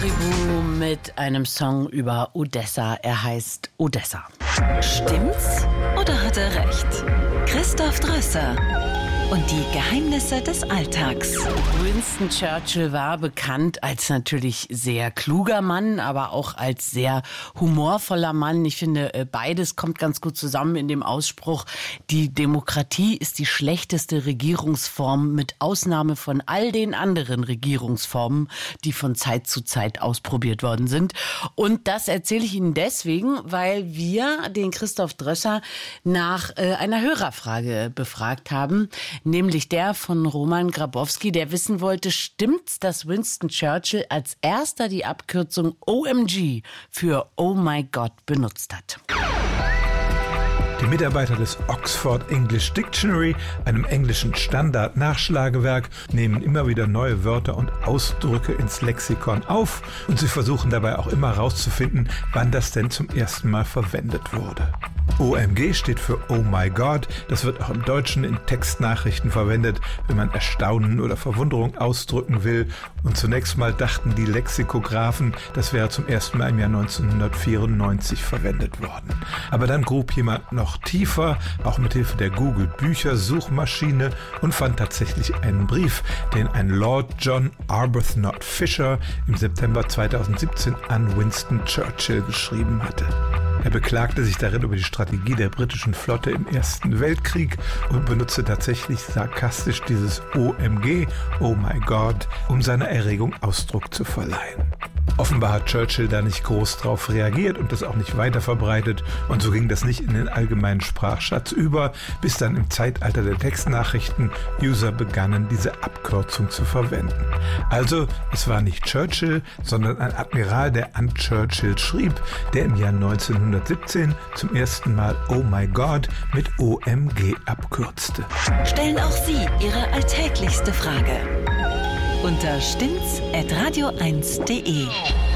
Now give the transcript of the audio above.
Caribou mit einem Song über Odessa. Er heißt Odessa. Stimmt's oder hat er recht? Christoph Drösser und die Geheimnisse des Alltags. Winston Churchill war bekannt als natürlich sehr kluger Mann, aber auch als sehr humorvoller Mann. Ich finde, beides kommt ganz gut zusammen in dem Ausspruch: Die Demokratie ist die schlechteste Regierungsform mit Ausnahme von all den anderen Regierungsformen, die von Zeit zu Zeit ausprobiert worden sind. Und das erzähle ich Ihnen deswegen, weil wir den Christoph Drösser nach einer Hörerfrage befragt haben, nämlich der von Roman Grabowski, der wissen wollte, stimmt's, dass Winston Churchill als erster die Abkürzung OMG für Oh My God benutzt hat? Die Mitarbeiter des Oxford English Dictionary, einem englischen Standard-Nachschlagewerk, nehmen immer wieder neue Wörter und Ausdrücke ins Lexikon auf und sie versuchen dabei auch immer herauszufinden, wann das denn zum ersten Mal verwendet wurde. OMG steht für Oh My God. Das wird auch im Deutschen in Textnachrichten verwendet, wenn man Erstaunen oder Verwunderung ausdrücken will. Und zunächst mal dachten die Lexikographen, das wäre zum ersten Mal im Jahr 1994 verwendet worden. Aber dann grub jemand noch tiefer, auch mit Hilfe der Google-Bücher-Suchmaschine, und fand tatsächlich einen Brief, den ein Lord John Arbuthnot Fisher im September 2017 an Winston Churchill geschrieben hatte. Er beklagte sich darin über die Strategie der britischen Flotte im Ersten Weltkrieg und benutzte tatsächlich sarkastisch dieses OMG, Oh My God, um seiner Erregung Ausdruck zu verleihen. Offenbar hat Churchill da nicht groß drauf reagiert und das auch nicht weiter verbreitet, und so ging das nicht in den allgemeinen Sprachschatz über, bis dann im Zeitalter der Textnachrichten User begannen, diese Abkürzung zu verwenden. Also, es war nicht Churchill, sondern ein Admiral, der an Churchill schrieb, der im Jahr 1917 zum ersten Mal Oh My God mit OMG abkürzte. Stellen auch Sie Ihre alltäglichste Frage unter stimmt's@radio1.de.